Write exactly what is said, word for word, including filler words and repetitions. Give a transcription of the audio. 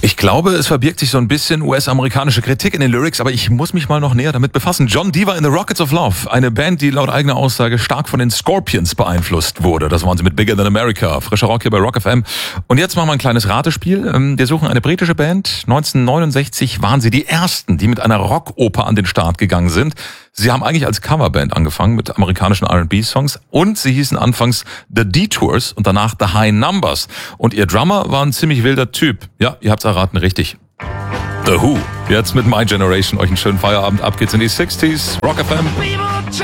Ich glaube, es verbirgt sich so ein bisschen U S-amerikanische Kritik in den Lyrics, aber ich muss mich mal noch näher damit befassen. John Dever in the Rockets of Love, eine Band, die laut eigener Aussage stark von den Scorpions beeinflusst wurde. Das waren sie mit Bigger Than America, frischer Rock hier bei Rock F M. Und jetzt machen wir ein kleines Ratespiel. Wir suchen eine britische Band. neunzehnhundertneunundsechzig waren sie die ersten, die mit einer Rockoper an den Start gegangen sind. Sie haben eigentlich als Coverband angefangen mit amerikanischen R and B-Songs und sie hießen anfangs The Detours und danach The High Numbers. Und ihr Drummer war ein ziemlich wilder Typ. Ja, ihr habt's erraten, richtig. The Who. Jetzt mit My Generation. Euch einen schönen Feierabend. Ab geht's in die sechziger. Rock F M.